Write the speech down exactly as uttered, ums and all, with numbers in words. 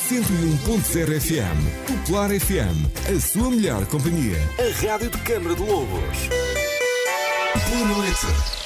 cento e um ponto zero F M. Popular F M, a sua melhor companhia. A Rádio de Câmara de Lobos. Boa noite.